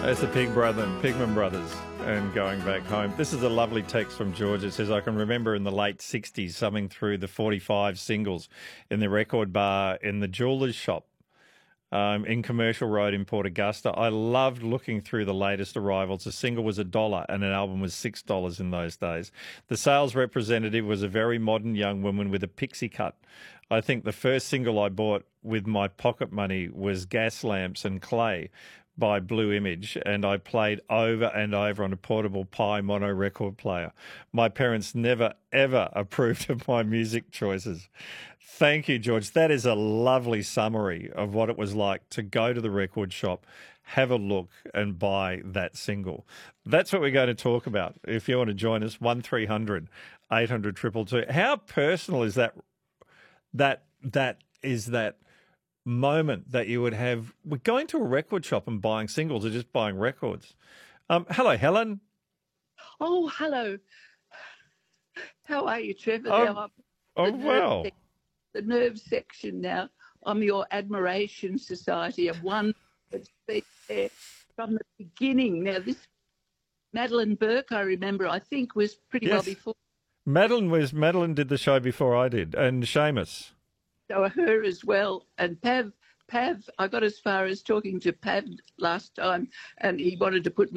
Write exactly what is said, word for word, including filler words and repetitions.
It's the Pig brother, Pigman Brothers, and Going Back Home. This is a lovely text from George. It says, I can remember in the late sixties summing through the forty-five singles in the record bar in the jeweller's shop um, in Commercial Road in Port Augusta. I loved looking through the latest arrivals. A single was a dollar and an album was six dollars in those days. The sales representative was a very modern young woman with a pixie cut. I think the first single I bought with my pocket money was Gas Lamps and Clay by Blue Image, and I played over and over on a portable Pi mono record player. My parents never, ever approved of my music choices. Thank you, George. That is a lovely summary of what it was like to go to the record shop, have a look and buy that single. That's what we're going to talk about. If you want to join us, one three hundred eight hundred two two two. How personal is that, that, that is that moment that you would have with going to a record shop and buying singles or just buying records? Um, hello, Helen. Oh, hello. How are you, Trevor? Oh, now I'm oh the well. Nerve, the nerve section now. I'm your admiration society of one that's been there from the beginning. Now, this Madeline Burke, I remember, I think was pretty Yes. well before. Madeline was Madeline did the show before I did, and Seamus. So her as well. And Pav, Pav, I got as far as talking to Pav last time, and he wanted to put me